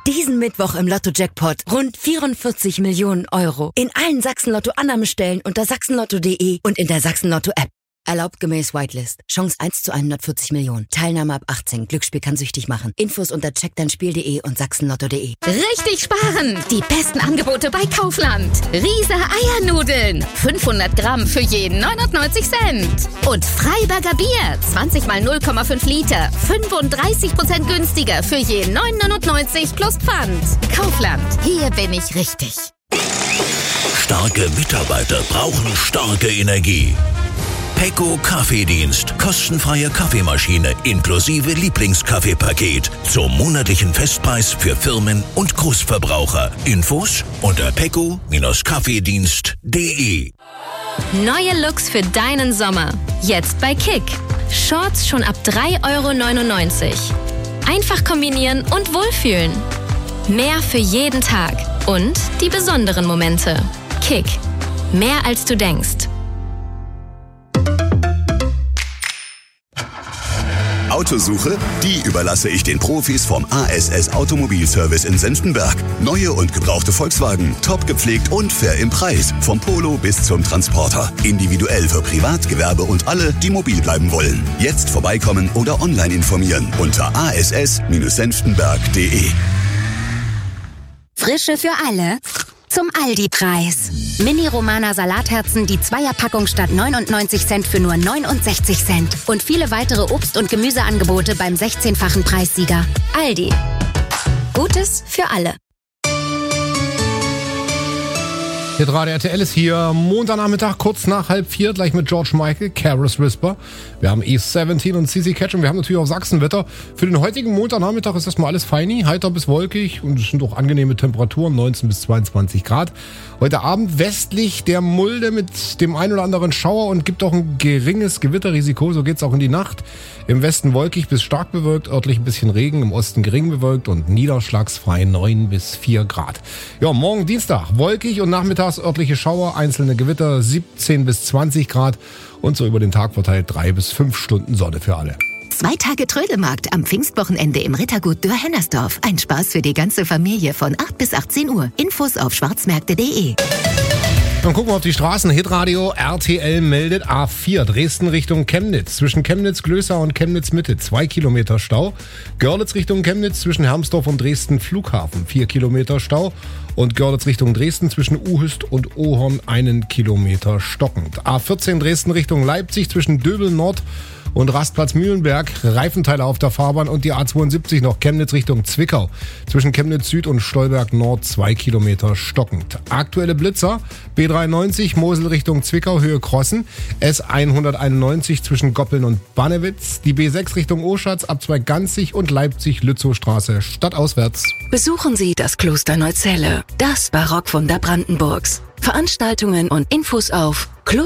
Diesen Mittwoch im Lotto-Jackpot rund 44 Millionen Euro. In allen Sachsen-Lotto-Annahmestellen unter sachsenlotto.de und in der Sachsen-Lotto-App. Erlaubt gemäß Whitelist. Chance 1 zu 140 Millionen. Teilnahme ab 18. Glücksspiel kann süchtig machen. Infos unter checkdeinspiel.de und sachsenlotto.de. Richtig sparen! Die besten Angebote bei Kaufland. Riese Eiernudeln. 500 Gramm für jeden 99 Cent. Und Freiberger Bier. 20 mal 0,5 Liter. 35% günstiger für jeden 9,99 plus Pfand. Kaufland. Hier bin ich richtig. Starke Mitarbeiter brauchen starke Energie. Pecco Kaffeedienst. Kostenfreie Kaffeemaschine inklusive Lieblingskaffeepaket zum monatlichen Festpreis für Firmen und Großverbraucher. Infos unter pecco-kaffeedienst.de. Neue Looks für deinen Sommer. Jetzt bei Kick. Shorts schon ab 3,99 €. Einfach kombinieren und wohlfühlen. Mehr für jeden Tag. Und die besonderen Momente. Kick. Mehr als du denkst. Autosuche? Die überlasse ich den Profis vom ASS Automobilservice in Senftenberg. Neue und gebrauchte Volkswagen, top gepflegt und fair im Preis. Vom Polo bis zum Transporter. Individuell für Privat, Gewerbe und alle, die mobil bleiben wollen. Jetzt vorbeikommen oder online informieren unter ass-senftenberg.de. Frische für alle zum Aldi-Preis. Mini-Romana Salatherzen, die Zweierpackung statt 99 Cent für nur 69 Cent. Und viele weitere Obst- und Gemüseangebote beim 16-fachen Preissieger. Aldi. Gutes für alle. Hitradio RTL ist hier, Montagnachmittag, kurz nach 3:30, gleich mit George Michael, Careless Whisper. Wir haben E17 und CC Catch und wir haben natürlich auch Sachsenwetter. Für den heutigen Montagnachmittag ist erstmal alles feini, heiter bis wolkig und es sind auch angenehme Temperaturen, 19 bis 22 Grad. Heute Abend westlich der Mulde mit dem ein oder anderen Schauer und gibt auch ein geringes Gewitterrisiko, so geht's auch in die Nacht. Im Westen wolkig bis stark bewölkt, örtlich ein bisschen Regen, im Osten gering bewölkt und niederschlagsfrei 9 bis 4 Grad. Ja, morgen Dienstag wolkig und nachmittags örtliche Schauer, einzelne Gewitter 17 bis 20 Grad und so über den Tag verteilt 3 bis 5 Stunden Sonne für alle. 2 Tage Trödelmarkt am Pfingstwochenende im Rittergut Dürr-Hennersdorf. Ein Spaß für die ganze Familie von 8 bis 18 Uhr. Infos auf schwarzmärkte.de. Dann gucken wir auf die Straßen. Hitradio RTL meldet A4 Dresden Richtung Chemnitz. Zwischen Chemnitz-Glößau und Chemnitz-Mitte 2 Kilometer Stau. Görlitz Richtung Chemnitz zwischen Hermsdorf und Dresden Flughafen 4 Kilometer Stau. Und Görlitz Richtung Dresden zwischen Uhüst und Ohorn 1 Kilometer stockend. A14 Dresden Richtung Leipzig zwischen Döbel Nord und Rastplatz Mühlenberg, Reifenteile auf der Fahrbahn und die A72 noch Chemnitz Richtung Zwickau. Zwischen Chemnitz Süd und Stolberg Nord 2 Kilometer stockend. Aktuelle Blitzer, B93 Mosel Richtung Zwickau, Höhe Krossen, S191 zwischen Goppeln und Bannewitz, die B6 Richtung Oschatz, Abzweig Ganzig und Leipzig-Lützowstraße stadtauswärts. Besuchen Sie das Kloster Neuzelle, das Barockwunder Brandenburgs. Veranstaltungen und Infos auf